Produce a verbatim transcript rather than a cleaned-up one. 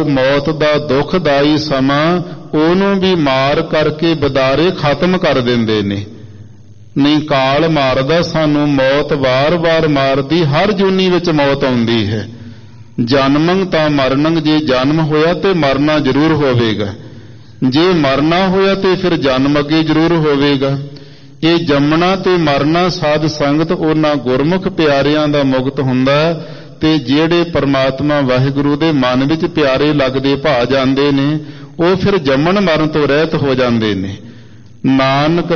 ਮੌਤ ਦਾ ਦੁਖਦਾਈ ਸਮਾਂ ਉਹਨੂੰ ਵੀ ਮਾਰ ਕਰਕੇ ਬਦਾਰੇ ਖਤਮ ਕਰ ਦਿੰਦੇ ਨੇ। ਨਹੀਂ, ਕਾਲ ਮਾਰਦਾ ਸਾਨੂੰ, ਮੌਤ ਵਾਰ-ਵਾਰ ਮਾਰਦੀ, ਹਰ ਜੂਨੀ ਵਿੱਚ ਮੌਤ ਆਉਂਦੀ ਹੈ। ਜਨਮੰ ਤਾਂ ਮਰਨੰ, ਜੇ ਜਨਮ ਹੋਇਆ ਤੇ ਮਰਨਾ ਜ਼ਰੂਰ ਹੋਵੇਗਾ, ਜੇ ਮਰਨਾ ਹੋਇਆ ਤੇ ਫਿਰ ਜਨਮ ਅੱਗੇ ਜ਼ਰੂਰ ਹੋਵੇਗਾ। ਇਹ ਜੰਮਣਾ ਤੇ ਮਰਨਾ ਸਾਧ ਸੰਗਤ ਉਹਨਾਂ ਗੁਰਮੁਖ ਪਿਆਰਿਆਂ ਦਾ ਮੁਕਤ ਹੁੰਦਾ, ਤੇ ਜਿਹੜੇ ਪਰਮਾਤਮਾ ਵਾਹਿਗੁਰੂ ਦੇ ਮਨ ਵਿੱਚ ਪਿਆਰੇ ਲੱਗਦੇ ਭਾ ਜਾਂਦੇ ਨੇ, ਉਹ ਫਿਰ ਜੰਮਣ ਮਰਨ ਤੋਂ ਰਹਿਤ ਹੋ ਜਾਂਦੇ ਨੇ। ਨਾਨਕ